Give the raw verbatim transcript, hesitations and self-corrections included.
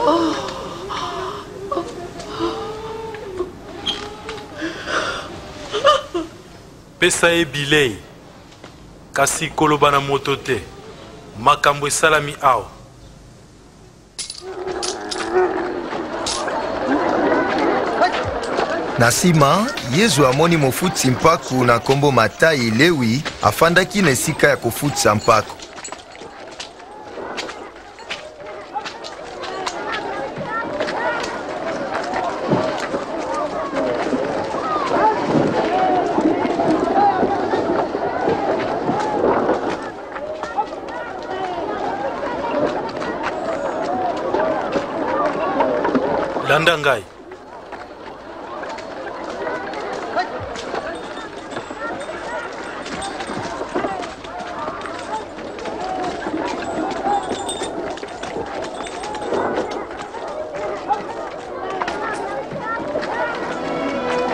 Pesa e bilei kasi koloba na moto te makambo esalami awa. Na nsima Yesu amoni mofutisi mpaku na nkombo Matayi Lewi afandaki na esika ya kofutisa mpaku. Landa ngai.